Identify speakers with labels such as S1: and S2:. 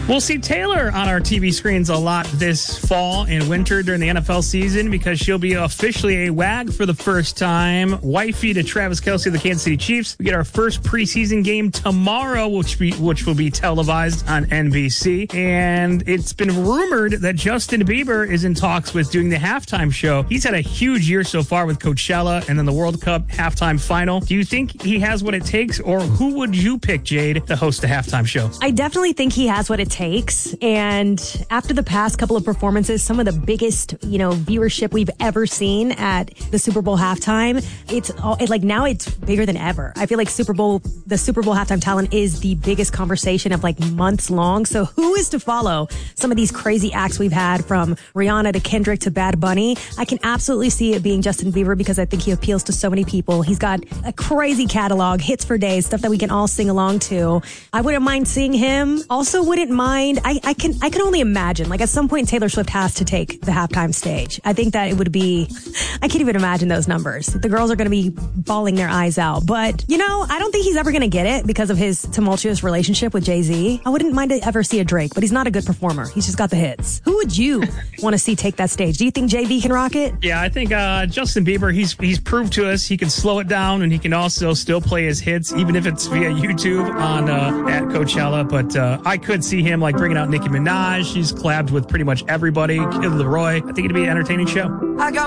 S1: We'll see Taylor on our TV screens a lot this fall and winter during the NFL season because she'll be officially a WAG for the first time. Wifey to Travis Kelce of the Kansas City Chiefs. We get our first preseason game tomorrow, which will be televised on NBC. And it's been rumored that Justin Bieber is in talks with doing the halftime show. He's had a huge year so far with Coachella and then the World Cup halftime final. Do you think he has what it takes, or who would you pick, Jade, to host a halftime show?
S2: I definitely think he has what it takes. And after the past couple of performances, some of the biggest, viewership we've ever seen at the Super Bowl halftime, now it's bigger than ever. I feel like the Super Bowl halftime talent is the biggest conversation of months long. So who is to follow some of these crazy acts we've had, from Rihanna to Kendrick to Bad Bunny? I can absolutely see it being Justin Bieber because I think he appeals to so many people. He's got a crazy catalog, hits for days, stuff that we can all sing along to. I wouldn't mind seeing him. Also wouldn't mind. I can only imagine, at some point Taylor Swift has to take the halftime stage. I think that it would be, I can't even imagine those numbers. The girls are going to be bawling their eyes out. But, I don't think he's ever going to get it because of his tumultuous relationship with Jay-Z. I wouldn't mind to ever see a Drake, but he's not a good performer. He's just got the hits. Who would you want to see take that stage? Do you think JB can rock it?
S1: Yeah, I think Justin Bieber, he's proved to us he can slow it down, and he can also still play his hits, even if it's via YouTube on at Coachella. But I could see him bringing out Nicki Minaj. She's collabed with pretty much everybody. Kid Laroi. I think it'd be an entertaining show.